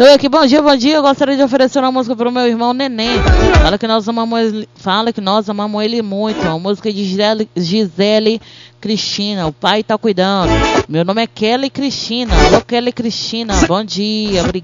Oi, aqui, bom dia, bom dia. Eu gostaria de oferecer uma música pro meu irmão Neném. Fala que nós amamos ele muito. Uma música de Gisele Cristina. O pai tá cuidando. Meu nome é Kelly Cristina. Alô, Kelly Cristina. Bom dia, obrigado.